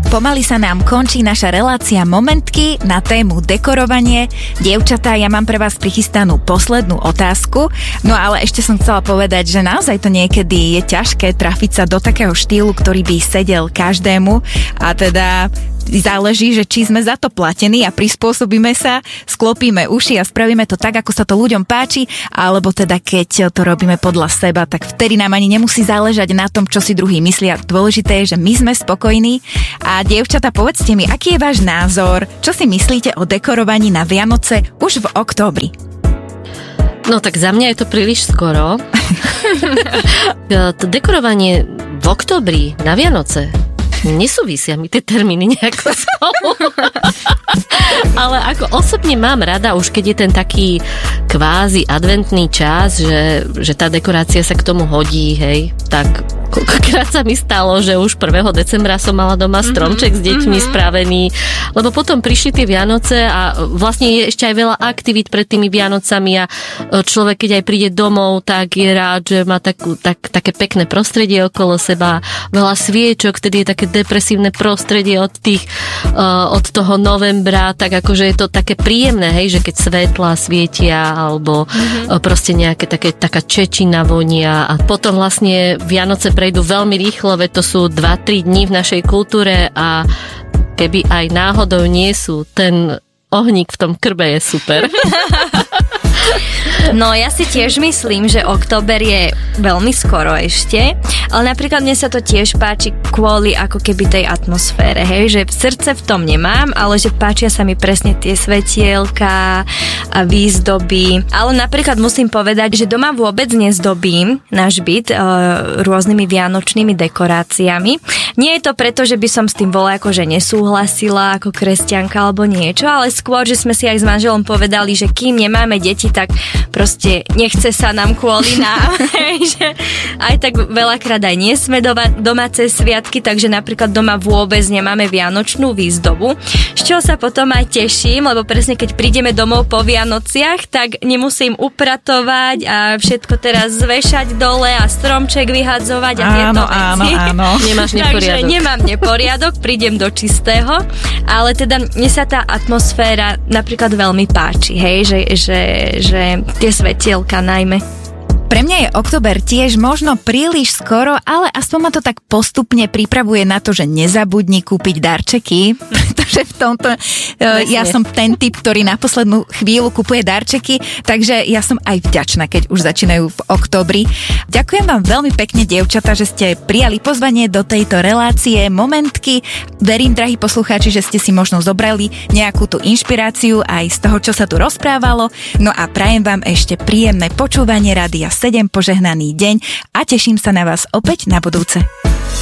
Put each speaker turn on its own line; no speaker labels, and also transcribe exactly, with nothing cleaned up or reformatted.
Pomaly sa nám končí naša relácia Momentky na tému dekorovanie. Dievčatá, ja mám pre vás prichystanú poslednú otázku. No ale ešte som chcela povedať, že naozaj to niekedy je ťažké trafiť sa do takého štýlu, ktorý by sedel každému. A teda záleží, že či sme za to platení a prispôsobíme sa, sklopíme uši a spravíme to tak, ako sa to ľuďom páči, alebo teda keď to robíme podľa seba, tak vtedy nám ani nemusí záležať na tom, čo si druhý myslia. Dôležité je, že my sme spokojní. A dievčatá, povedzte mi, aký je váš názor? Čo si myslíte o dekorovaní na Vianoce už v októbri?
No tak za mňa je to príliš skoro. To dekorovanie v októbri na Vianoce nesúvisia mi tie termíny nejako spolu. Ale ako osobne mám rada, už keď je ten taký kvázi adventný čas, že, že tá dekorácia sa k tomu hodí, hej, tak koľkokrát sa mi stalo, že už prvého decembra som mala doma stromček mm-hmm, s deťmi mm-hmm. spravený, lebo potom prišli tie Vianoce a vlastne je ešte aj veľa aktivít pred tými Vianocami a človek, keď aj príde domov, tak je rád, že má takú, tak, také pekné prostredie okolo seba, veľa sviečok, vtedy je také depresívne prostredie od tých, uh, od toho novembra, tak akože je to také príjemné, hej, že keď svetla svietia alebo mm-hmm. uh, proste nejaké také, taká čečina vonia a potom vlastne Vianoce prejdú veľmi rýchlo, veď to sú dva tri dní v našej kultúre a keby aj náhodou nie sú, ten ohník v tom krbe je super.
No ja si tiež myslím, že október je veľmi skoro ešte, ale napríklad mne sa to tiež páči kvôli ako keby tej atmosfére, hej, že v srdce v tom nemám, ale že páčia sa mi presne tie svetielka a výzdoby, ale napríklad musím povedať, že doma vôbec nezdobím náš byt e, rôznymi vianočnými dekoráciami. Nie je to preto, že by som s tým bola akože nesúhlasila ako kresťanka alebo niečo, ale skôr, že sme si aj s manželom povedali, že kým nemáme deti, tak proste nechce sa nám kvôli nám, že aj tak veľakrát aj nie sme doma, doma cez sviatky, takže napríklad doma vôbec nemáme vianočnú výzdobu, z čoho sa potom aj teším, lebo presne keď prídeme domov po Vianociach, tak nemusím upratovať a všetko teraz zvešať dole a stromček vyhadzovať a tieto
áno,
veci.
Áno, áno,
nemáš neporiadok.
Takže nemám neporiadok, prídem do čistého, ale teda mne sa tá atmosféra napríklad veľmi páči, hej, že, že, že tie svetielka najmä.
Pre mňa je október tiež možno príliš skoro, ale aspoň ma to tak postupne pripravuje na to, že nezabudni kúpiť darčeky, pretože v tomto uh, ja som ten typ, ktorý na poslednú chvíľu kupuje darčeky, takže ja som aj vďačná, keď už začínajú v októbri. Ďakujem vám veľmi pekne, dievčatá, že ste prijali pozvanie do tejto relácie Momentky. Verím, drahí poslucháči, že ste si možno zobrali nejakú tú inšpiráciu aj z toho, čo sa tu rozprávalo. No a prajem vám ešte príjemné počúvanie Rádia sedem, požehnaný deň a teším sa na vás opäť na budúce.